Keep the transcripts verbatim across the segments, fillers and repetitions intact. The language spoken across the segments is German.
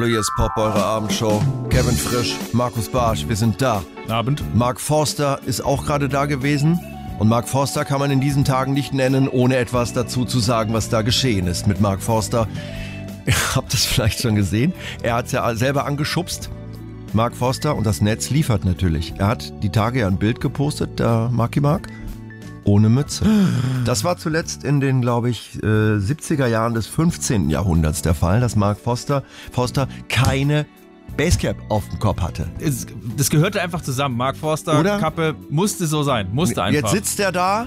Hallo, hier ist Pop, eure Abendshow. Kevin Frisch, Markus Barsch, wir sind da. Abend. Mark Forster ist auch gerade da gewesen. Und Mark Forster kann man in diesen Tagen nicht nennen, ohne etwas dazu zu sagen, was da geschehen ist mit Mark Forster. Ihr habt das vielleicht schon gesehen. Er hat es ja selber angeschubst, Mark Forster, und das Netz liefert natürlich. Er hat die Tage ja ein Bild gepostet, der Marky Mark, ohne Mütze. Das war zuletzt in den, glaube ich, äh, siebziger Jahren des fünfzehnten Jahrhunderts der Fall, dass Mark Forster, Forster keine Basecap auf dem Kopf hatte. Es, das gehörte einfach zusammen. Mark Forster, Oder? Kappe, musste so sein. Musste einfach. Jetzt sitzt er da,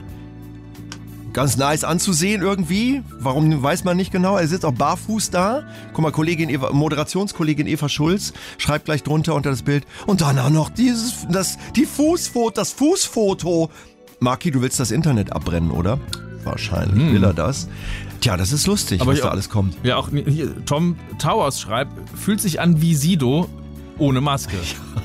ganz nice anzusehen irgendwie. Warum, weiß man nicht genau. Er sitzt auch barfuß da. Guck mal, Kollegin Eva, Moderationskollegin Eva Schulz schreibt gleich drunter unter das Bild. Und danach noch dieses, das, die Fußfoto, das Fußfoto. Marki, du willst das Internet abbrennen, oder? Wahrscheinlich hm. will er das. Tja, das ist lustig, aber was hier, da alles kommt. Ja, auch hier, Tom Towers schreibt, fühlt sich an wie Sido ohne Maske.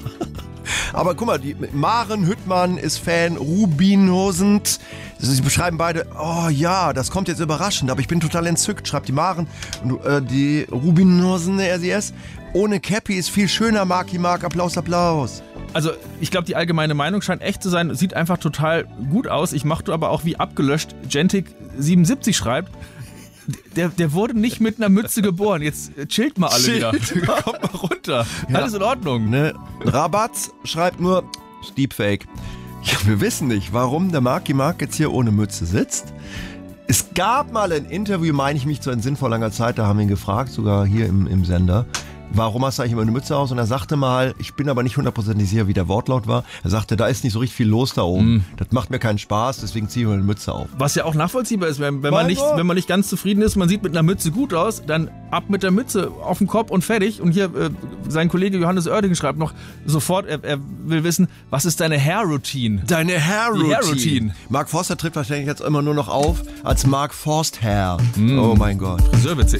Aber guck mal, die Maren Hüttmann ist Fan, Rubinhosend. Sie beschreiben beide, oh ja, das kommt jetzt überraschend, aber ich bin total entzückt, schreibt die Maren. Und, äh, die Rubinhosen R C S, ohne Cappy ist viel schöner, Marky Mark, Applaus, Applaus. Also ich glaube, die allgemeine Meinung scheint echt zu sein, sieht einfach total gut aus. Ich machte aber auch wie abgelöscht, Gentic siebenundsiebzig schreibt, der, der wurde nicht mit einer Mütze geboren. Jetzt chillt mal alle Chillt. wieder. Kommt mal runter. Ja. Alles in Ordnung. Ne? Rabatz schreibt nur Deepfake. Ja, wir wissen nicht, warum der Marky Mark jetzt hier ohne Mütze sitzt. Es gab mal ein Interview, meine ich mich, zu in sinnvoll langer Zeit, da haben wir ihn gefragt, sogar hier im, im Sender. Warum hast du eigentlich immer eine Mütze aus? Und er sagte mal, ich bin aber nicht hundertprozentig sicher, wie der Wortlaut war. Er sagte, da ist nicht so richtig viel los da oben. Mm. Das macht mir keinen Spaß, deswegen ziehe ich mir eine Mütze auf. Was ja auch nachvollziehbar ist, wenn, wenn, man nicht, wenn man nicht ganz zufrieden ist, man sieht mit einer Mütze gut aus, dann ab mit der Mütze auf den Kopf und fertig. Und hier, äh, sein Kollege Johannes Oerding schreibt noch sofort, er, er will wissen, was ist deine Hair-Routine? Deine Hair-Routine. Hair-Routine. Mark Forster tritt wahrscheinlich jetzt immer nur noch auf als Mark Forst Hair. Mm. Oh mein Gott. Friseurwitze.